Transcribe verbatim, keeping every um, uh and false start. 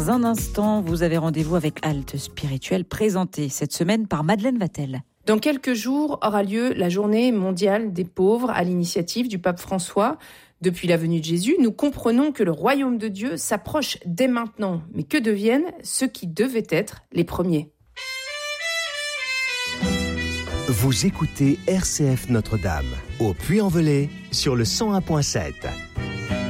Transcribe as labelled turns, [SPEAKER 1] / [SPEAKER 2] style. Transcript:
[SPEAKER 1] Dans un instant, vous avez rendez-vous avec Halte Spirituelle, présentée cette semaine par Madeleine Vatel.
[SPEAKER 2] Dans quelques jours aura lieu la journée mondiale des pauvres à l'initiative du pape François. Depuis la venue de Jésus, nous comprenons que le royaume de Dieu s'approche dès maintenant. Mais que deviennent ceux qui devaient être les premiers ?
[SPEAKER 3] Vous écoutez R C F Notre-Dame, au Puy-en-Velay, sur le cent un virgule sept.